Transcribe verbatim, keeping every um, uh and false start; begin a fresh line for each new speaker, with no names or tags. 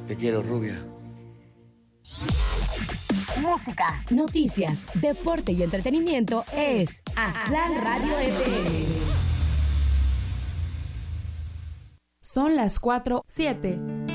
Te quiero, rubia.
Música, noticias, deporte y entretenimiento es Aztlán Radio F M.
Son las cuatro, siete.